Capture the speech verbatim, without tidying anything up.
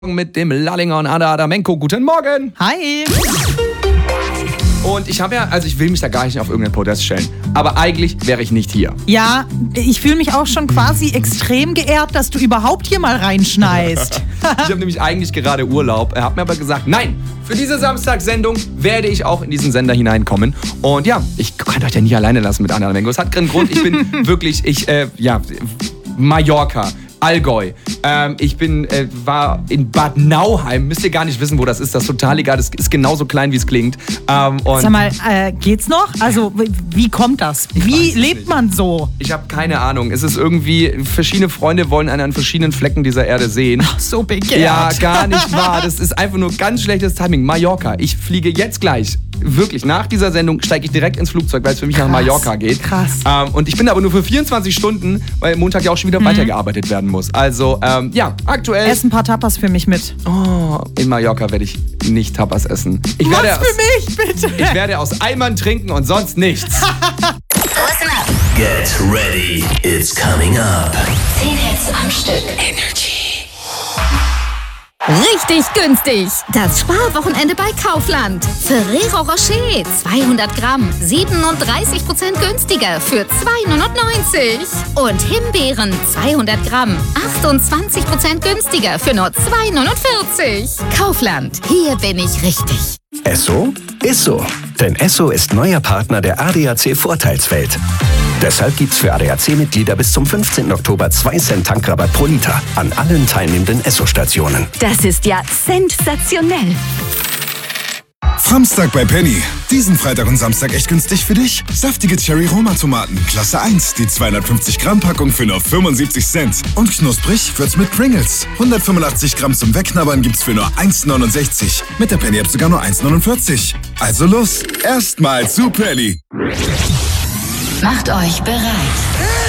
Mit dem Lallinger und Ada Adamenko. Guten Morgen. Hi. Und ich habe ja, also ich will mich da gar nicht auf irgendeinen Podest stellen, aber eigentlich wäre ich nicht hier. Ja, ich fühle mich auch schon quasi extrem geehrt, dass du überhaupt hier mal reinschneist. Ich habe nämlich eigentlich gerade Urlaub, er hat mir aber gesagt, nein, für diese Samstagssendung werde ich auch in diesen Sender hineinkommen. Und ja, ich kann euch ja nicht alleine lassen mit Ada Adamenko. Es hat keinen Grund, ich bin wirklich, ich, äh, ja, Mallorca, Allgäu. Ähm, ich bin, äh, war in Bad Nauheim. Müsst ihr gar nicht wissen, wo das ist. Das ist total egal. Das ist genauso klein, wie es klingt. Ähm, und Sag mal, äh, geht's noch? Also, wie kommt das? Wie lebt nicht. man so? Ich habe keine Ahnung. Es ist irgendwie, verschiedene Freunde wollen einen an verschiedenen Flecken dieser Erde sehen. Ach, so begehrt. Ja, gar nicht wahr. Das ist einfach nur ganz schlechtes Timing. Mallorca. Ich fliege jetzt gleich. Wirklich, nach dieser Sendung steige ich direkt ins Flugzeug, weil es für mich Krass, nach Mallorca geht. krass. Ähm, und ich bin aber nur für vierundzwanzig Stunden, weil Montag ja auch schon wieder mhm. weitergearbeitet werden muss. Also, ähm, ja, aktuell... Ess ein paar Tapas für mich mit. Oh, in Mallorca werde ich nicht Tapas essen. Ich Was werde für aus, mich, bitte? Ich werde aus Eimern trinken und sonst nichts. Listen up. Get ready, it's coming up. Zehn Hits am Stück. Energy. Richtig günstig. Das Sparwochenende bei Kaufland. Ferrero Rocher zweihundert Gramm, siebenunddreißig Prozent günstiger für zwei neunundneunzig. Und Himbeeren zweihundert Gramm, achtundzwanzig Prozent günstiger für nur zwei neunundvierzig. Kaufland, hier bin ich richtig. Esso ist so. Denn Esso ist neuer Partner der A D A C Vorteilswelt. Deshalb gibt's für A D A C-Mitglieder bis zum fünfzehnten Oktober zwei Cent Tankrabatt pro Liter an allen teilnehmenden Esso-Stationen. Das ist ja sensationell. Samstag bei Penny. Diesen Freitag und Samstag echt günstig für dich? Saftige Cherry-Roma-Tomaten, Klasse eins, die zweihundertfünfzig Gramm Packung für nur fünfundsiebzig Cent. Und knusprig wird's mit Pringles. hundertfünfundachtzig Gramm zum Wegknabbern gibt's für nur eins neunundsechzig. Mit der Penny-App sogar nur eins neunundvierzig. Also los, erstmal zu Penny. Macht euch bereit.